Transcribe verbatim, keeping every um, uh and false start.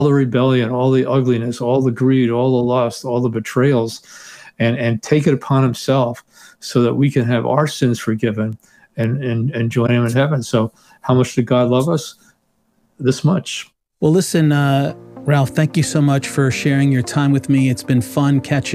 the rebellion, all the ugliness, all the greed, all the lust, all the betrayals, and, and take it upon himself so that we can have our sins forgiven and, and, and join him in heaven. So how much did God love us? This much. Well, listen, uh, Ralph, thank you so much for sharing your time with me. It's been fun catching